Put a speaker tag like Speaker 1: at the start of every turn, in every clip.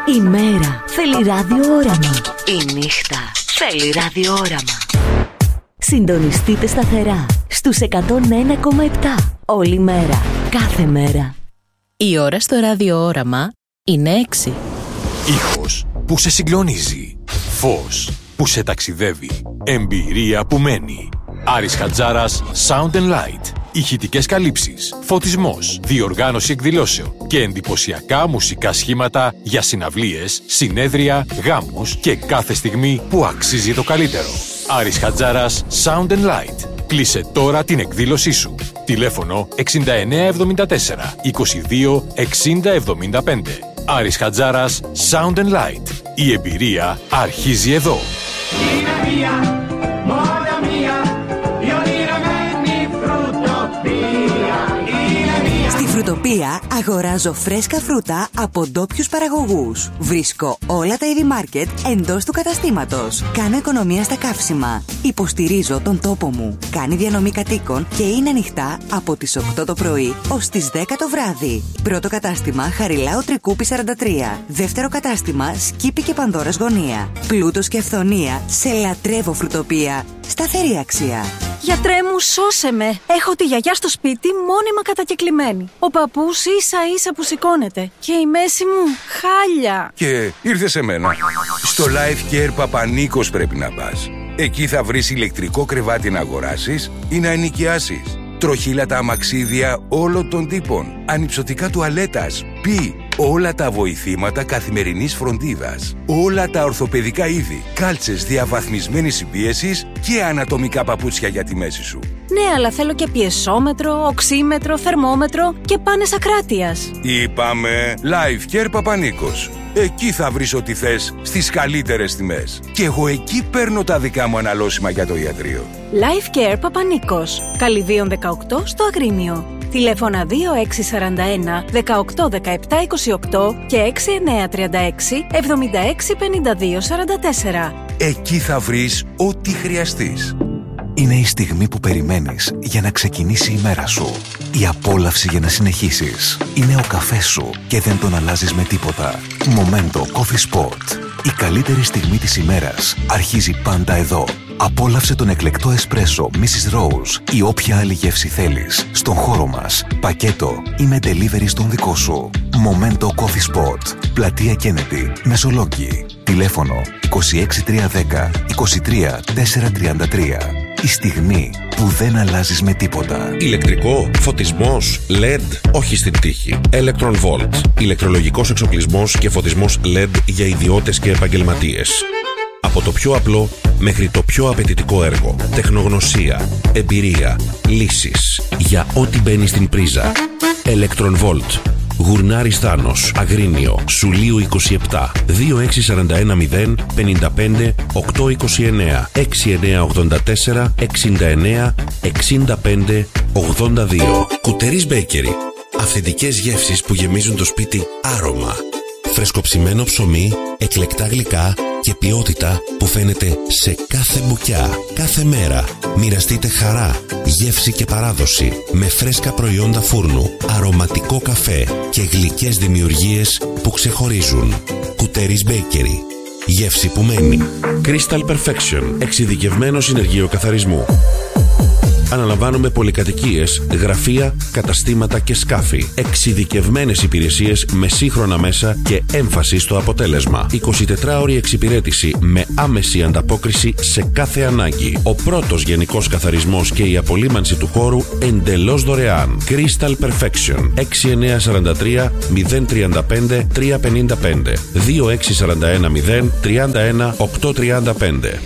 Speaker 1: Η μέρα θέλει ραδιόραμα. Η νύχτα θέλει ραδιόραμα. Συντονιστείτε σταθερά στους 101,7. Όλη μέρα, κάθε μέρα.
Speaker 2: Η ώρα στο ραδιόραμα είναι 6.
Speaker 3: Ήχος που σε συγκλονίζει. Φως που σε ταξιδεύει. Εμπειρία που μένει. Άρης Χατζάρας Sound and Light. Ηχητικές καλύψεις, φωτισμός, διοργάνωση εκδηλώσεων και εντυπωσιακά μουσικά σχήματα για συναυλίες, συνέδρια, γάμους και κάθε στιγμή που αξίζει το καλύτερο. Άρης Χατζάρας Sound and Light. Κλείσε τώρα την εκδήλωσή σου. Τηλέφωνο 6974 22 60 75. Άρης Χατζάρας Sound and Light. Η εμπειρία αρχίζει εδώ.
Speaker 4: Στη Φρουτοπία αγοράζω φρέσκα φρούτα από ντόπιους παραγωγούς. Βρίσκω όλα τα είδη μάρκετ εντός του καταστήματος. Κάνω οικονομία στα καύσιμα. Υποστηρίζω τον τόπο μου. Κάνει διανομή κατοίκων και είναι ανοιχτά από τις 8 το πρωί ως τις 10 το βράδυ. Πρώτο κατάστημα Χαριλάου Τρικούπη 43. Δεύτερο κατάστημα Σκύπη και Πανδώρας Γωνία. Πλούτος και αυθονία. Σε λατρεύω Φρουτοπία. Σταθερή αξία.
Speaker 5: Γιατρέ μου, σώσε με. Έχω τη γιαγιά στο σπίτι μόνιμα κατακεκλημένη. Ο παππούς ίσα ίσα που σηκώνεται. Και η μέση μου χάλια.
Speaker 6: Και ήρθε σε μένα. Στο Life Care Παπανίκος πρέπει να πας. Εκεί θα βρεις ηλεκτρικό κρεβάτι να αγοράσεις ή να ενοικιάσεις. Τροχύλατα αμαξίδια όλων των τύπων. Ανυψωτικά τουαλέτας. Όλα τα βοηθήματα καθημερινής φροντίδας. Όλα τα ορθοπαιδικά είδη. Κάλτσες διαβαθμισμένης συμπίεσης και ανατομικά παπούτσια για τη μέση σου.
Speaker 5: Ναι, αλλά θέλω και πιεσόμετρο, οξύμετρο, θερμόμετρο και πάνες ακράτειας.
Speaker 6: Είπαμε Life Care Παπανίκος. Εκεί θα βρεις ό,τι θες στις καλύτερες τιμές. Και εγώ εκεί παίρνω τα δικά μου αναλώσιμα για το ιατρείο.
Speaker 5: Life Care Παπανίκος. Καλυδίων 18 στο Αγρίνιο. Τηλέφωνα 2641 18 17 28 και 6936 76 52 44.
Speaker 6: Εκεί θα βρεις ό,τι χρειαστείς.
Speaker 7: Είναι η στιγμή που περιμένεις για να ξεκινήσει η μέρα σου. Η απόλαυση για να συνεχίσεις. Είναι ο καφές σου και δεν τον αλλάζεις με τίποτα. Momento Coffee Sport. Η καλύτερη στιγμή της ημέρας αρχίζει πάντα εδώ. Απόλαυσε τον εκλεκτό εσπρέσο Mrs. Rose ή όποια άλλη γεύση θέλεις στον χώρο μας, πακέτο ή με delivery στον δικό σου. Momento Coffee Spot. Πλατεία Kennedy, Μεσολόγγι. Τηλέφωνο 26310 23 433. Η στιγμή που δεν αλλάζεις με τίποτα.
Speaker 8: Ηλεκτρικό, φωτισμός, LED, όχι στην τύχη. Electron Volt. Ηλεκτρολογικός εξοπλισμός και φωτισμός LED για ιδιώτες και επαγγελματίες. Από το πιο απλό μέχρι το πιο απαιτητικό έργο. Τεχνογνωσία, εμπειρία, λύσεις για ό,τι μπαίνει στην πρίζα. Electron Volt. Γουρνάρης Θάνος, Αγρίνιο, Σουλίου 27, 26410 55 829 6984 69 65 82. Κουτέρις Bakery. Αυθεντικές γεύσεις που γεμίζουν το σπίτι άρωμα. Φρεσκοψημένο ψωμί, εκλεκτά γλυκά και ποιότητα που φαίνεται σε κάθε μπουκιά, κάθε μέρα. Μοιραστείτε χαρά, γεύση και παράδοση με φρέσκα προϊόντα φούρνου, αρωματικό καφέ και γλυκές δημιουργίες που ξεχωρίζουν. Κουτέρις Bakery. Γεύση που μένει. Crystal Perfection. Εξειδικευμένο συνεργείο καθαρισμού. Αναλαμβάνουμε πολυκατοικίες, γραφεία, καταστήματα και σκάφη. Εξειδικευμένες υπηρεσίες με σύγχρονα μέσα και έμφαση στο αποτέλεσμα. 24ωρη εξυπηρέτηση με άμεση ανταπόκριση σε κάθε ανάγκη. Ο πρώτος γενικός καθαρισμός και η απολύμανση του χώρου εντελώς δωρεάν. Crystal Perfection. 6943 035 355 2641 0 31 835.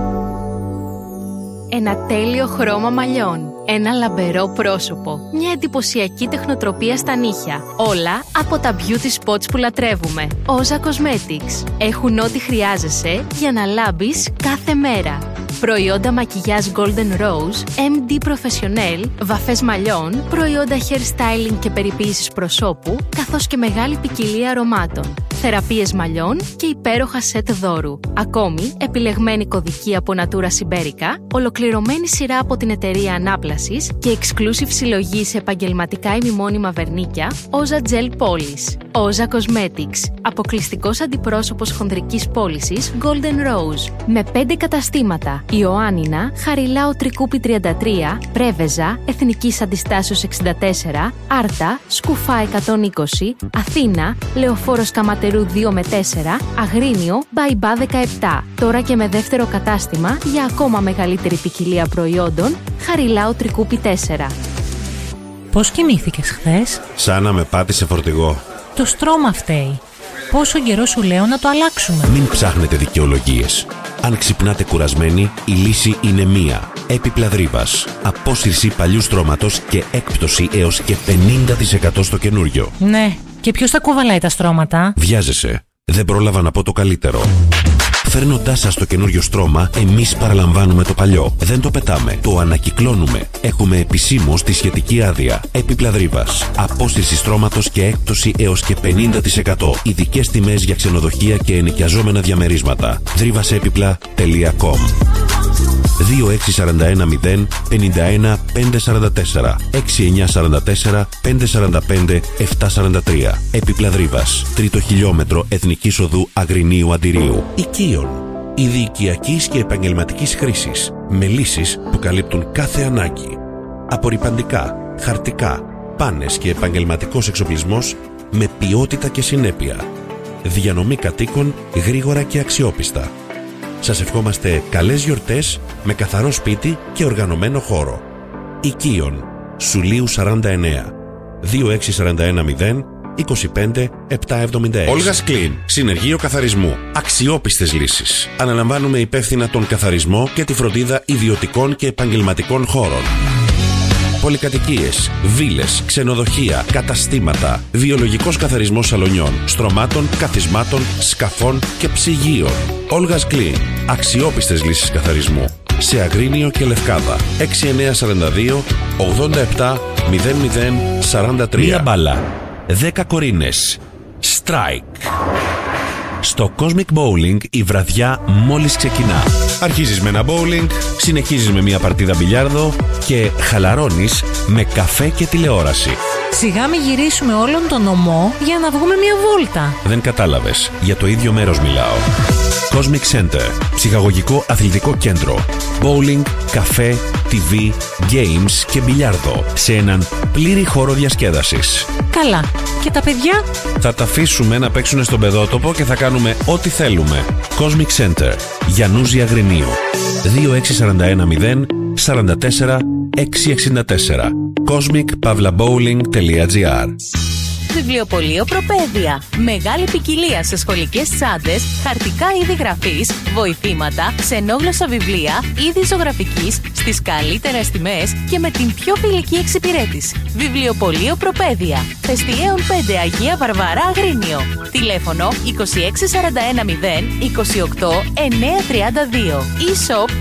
Speaker 9: Ένα τέλειο χρώμα μαλλιών, ένα λαμπερό πρόσωπο, μια εντυπωσιακή τεχνοτροπία στα νύχια. Όλα από τα beauty spots που λατρεύουμε. Όζα Cosmetics. Έχουν ό,τι χρειάζεσαι για να λάμπεις κάθε μέρα. Προϊόντα μακιγιάζ Golden Rose, MD Professional, βαφές μαλλιών, προϊόντα hair styling και περιποίησης προσώπου, καθώς και μεγάλη ποικιλία αρωμάτων. θεραπείες μαλλιών και υπέροχα σετ δώρου. Ακόμη, επιλεγμένη κωδική από Natura Siberica, ολοκληρωμένη σειρά από την εταιρεία Ανάπλασης και exclusive συλλογή σε επαγγελματικά ημιμόνιμα βερνίκια, Oza Gel Polish. Oza Cosmetics, αποκλειστικός αντιπρόσωπος χονδρικής πώλησης Golden Rose. Με 5 καταστήματα: Ιωάννινα, Χαριλάου Τρικούπη 33, Πρέβεζα, Εθνικής Αντιστάσεως 64, Άρτα, Σκουφά 120, Αθήνα, Λεωφόρος Καματερού 2 με 4, Αγρίνιο, Μπαϊμπά 17. Τώρα και με δεύτερο κατάστημα για ακόμα μεγαλύτερη ποικιλία προϊόντων, Χαριλάου Τρικούπη 4.
Speaker 10: Πώς κοιμήθηκες χθες?
Speaker 8: Σαν να με πάτησε φορτηγό.
Speaker 10: Το στρώμα φταίει. Πόσο καιρό σου λέω να το αλλάξουμε?
Speaker 8: Μην ψάχνετε δικαιολογίες. Αν ξυπνάτε κουρασμένοι, η λύση είναι μία. Έπιπλα Δρύβας. Απόσυρση παλιού στρώματος και έκπτωση έως και 50% στο καινούριο.
Speaker 10: Ναι, και ποιος τα κουβαλάει τα στρώματα?
Speaker 8: Βιάζεσαι. Δεν πρόλαβα να πω το καλύτερο. Φέρνοντάς σας το καινούριο στρώμα, εμείς παραλαμβάνουμε το παλιό. Δεν το πετάμε, το ανακυκλώνουμε. Έχουμε επισήμως τη σχετική άδεια. Έπιπλα Δρύβας. Απόσυρση στρώματος και έκπτωση έως και 50%. Ειδικές τιμές για ξενοδοχεία και ενοικιαζόμενα διαμερίσματα. Drivasepipla.com 2641 051 544 6944 545 743. Έπιπλα Δρύβας. Τρίτο χιλιόμετρο Εθνικής Οδού Αγρινίου Αντιρίου. Οικείων. Είδη οικιακής και επαγγελματικής χρήσης. Με λύσεις που καλύπτουν κάθε ανάγκη. Απορρυπαντικά, χαρτικά, πάνες και επαγγελματικός εξοπλισμός με ποιότητα και συνέπεια. Διανομή κατοίκων γρήγορα και αξιόπιστα. Σας ευχόμαστε καλές γιορτές με καθαρό σπίτι και οργανωμένο χώρο. Οικείων. Σουλίου 49. 2641 0 25 776. Όλγας Κλίν. Συνεργείο καθαρισμού. Αξιόπιστες λύσεις. Αναλαμβάνουμε υπεύθυνα τον καθαρισμό και τη φροντίδα ιδιωτικών και επαγγελματικών χώρων. Πολυκατοικίες, βίλες, ξενοδοχεία, καταστήματα, βιολογικός καθαρισμός σαλονιών, στρωμάτων, καθισμάτων, σκαφών και ψυγείων. Όλγας Κλίν. Αξιόπιστες λύσεις καθαρισμού. Σε Αγρίνιο και Λευκάδα. 6942 87 00 43. Μία μπάλα. 10 κορίνες. Strike. Στο Cosmic Bowling η βραδιά μόλις ξεκινά. Αρχίζεις με ένα bowling, συνεχίζεις με μια παρτίδα μπιλιάρδο και χαλαρώνεις με καφέ και τηλεόραση.
Speaker 10: Σιγά μη γυρίσουμε όλον τον ομό για να βγούμε μια βόλτα.
Speaker 8: Δεν κατάλαβες. Για το ίδιο μέρος μιλάω. Cosmic Center. Ψυχαγωγικό αθλητικό κέντρο. Bowling, καφέ, TV, games και μπιλιάρδο. Σε έναν πλήρη χώρο διασκέδασης.
Speaker 10: Καλά. Και τα παιδιά?
Speaker 8: Θα τα αφήσουμε να παίξουν στον παιδότοπο και θα κάνουμε ό,τι θέλουμε. Cosmic Center. Γιαννούζη Αγρινίου. 2641 0 44 664. cosmic-bowling.gr.
Speaker 2: Βιβλιοπωλείο Προπαίδεια. Μεγάλη ποικιλία σε σχολικές τσάντες, χαρτικά είδη γραφής, βοηθήματα, ξενόγλωσσα βιβλία, είδη ζωγραφικής, στις καλύτερες τιμές και με την πιο φιλική εξυπηρέτηση. Βιβλιοπωλείο Προπαίδεια. Θεστιέων 5 Αγία Βαρβαρά Αγρίνιο. Τηλέφωνο 2641 0 28 932. E-shop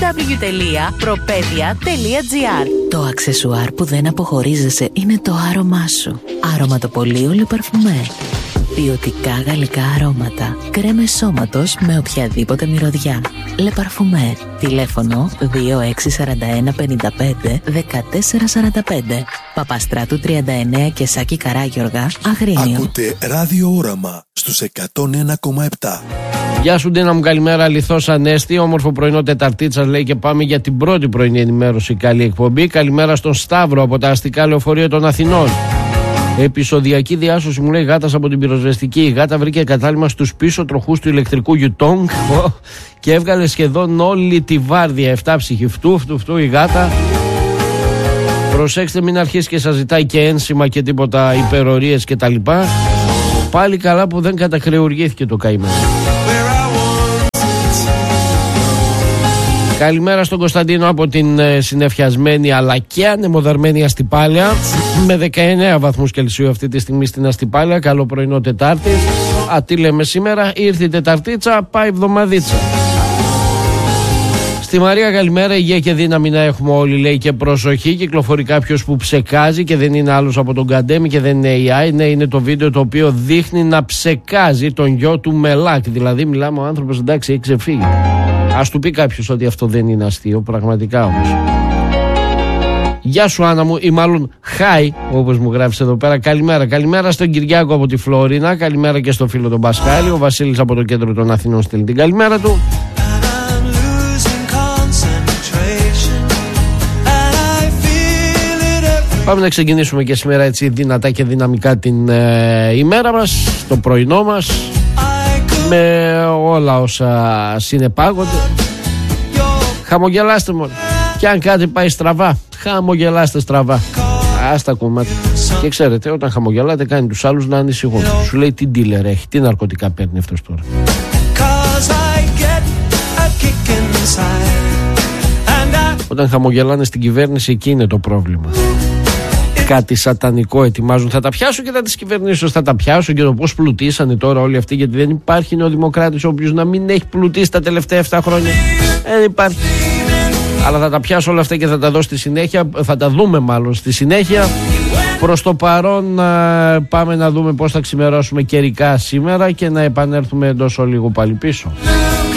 Speaker 2: www.propedia.gr.
Speaker 1: Το αξεσουάρ που δεν αποχωρίζεσαι είναι το άρωμά σου. Αρωματοπωλείο Le Parfumé. Ποιοτικά γαλλικά αρώματα. Κρέμες σώματος με οποιαδήποτε μυρωδιά. Le Parfumé. Τηλέφωνο 2641 55 1445. Παπαστράτου 39 και Σάκη Καράγιοργα, Αγρίνιο.
Speaker 11: Ακούτε Ράδιο Όραμα στους 101,7.
Speaker 12: Γεια σου Ντίνα μου, καλημέρα. Λιθός Ανέστη, όμορφο πρωινό Τεταρτίτσας λέει και πάμε για την πρώτη πρωινή ενημέρωση. Καλή εκπομπή. Καλημέρα στον Σταύρο από τα αστικά λεωφορεία των Αθηνών. Επεισοδιακή διάσωση μου λέει γάτας από την πυροσβεστική. Η γάτα βρήκε κατάλημα στους πίσω τροχούς του ηλεκτρικού Yutong και έβγαλε σχεδόν όλη τη βάρδια. 7 ψυχή. Φτού η γάτα. Προσέξτε, μην αρχίσει και σας ζητάει και ένσημα και τίποτα υπερορίες και τα λοιπά. Πάλι καλά που δεν καταχρεουργήθηκε το καημένο. Καλημέρα στον Κωνσταντίνο από την συννεφιασμένη αλλά και ανεμοδαρμένη Αστυπάλια με 19 βαθμούς Κελσίου αυτή τη στιγμή στην Αστυπάλια. Καλό πρωινό Τετάρτη. Τι λέμε σήμερα, ήρθε η Τεταρτίτσα, πάει εβδομαδίτσα. Στη Μαρία καλημέρα, υγεία και δύναμη να έχουμε όλοι, λέει, και προσοχή. Κυκλοφορεί κάποιος που ψεκάζει και δεν είναι άλλος από τον Καντέμι και δεν είναι AI. Ναι, είναι το βίντεο το οποίο δείχνει να ψεκάζει τον γιο του Μελάκ. Δηλαδή μιλάμε ο άνθρωπος, εντάξει, έχει ξεφύγει. Ας του πει κάποιος ότι αυτό δεν είναι αστείο, πραγματικά όμως. Γεια σου Άννα μου, ή μάλλον χάι, όπως μου γράφεις εδώ πέρα. Καλημέρα. Καλημέρα στον Κυριάκο από τη Φλόρινα. Καλημέρα και στο φίλο τον Πασχάλη. Ο Βασίλης από το κέντρο των Αθηνών στέλνει την καλημέρα του. Πάμε να ξεκινήσουμε και σήμερα έτσι δυνατά και δυναμικά την ημέρα μας, το πρωινό μας, με όλα όσα συνεπάγονται. Χαμογελάστε μόνο. Και αν κάτι πάει στραβά, χαμογελάστε στραβά. Άστα κομμάτια. Και ξέρετε, όταν χαμογελάτε κάνει τους άλλους να ανησυχούν. Σου λέει τι dealer έχει, τι ναρκωτικά παίρνει αυτός τώρα. Όταν χαμογελάνε στην κυβέρνηση, εκεί είναι το πρόβλημα. Κάτι σατανικό ετοιμάζουν. Θα τα πιάσουν και θα τις κυβερνήσουν. Θα τα πιάσουν και το πώς πλουτίσανε τώρα όλοι αυτοί. Γιατί δεν υπάρχει νεοδημοκράτης ο οποίος να μην έχει πλουτίσει τα τελευταία 7 χρόνια. Δεν υπάρχει. Αλλά θα τα πιάσω όλα αυτά και θα τα δω στη συνέχεια. Θα τα δούμε μάλλον στη συνέχεια. Προς το παρόν πάμε να δούμε πώς θα ξημερώσουμε καιρικά σήμερα και να επανέλθουμε εντός ολίγου πάλι πίσω.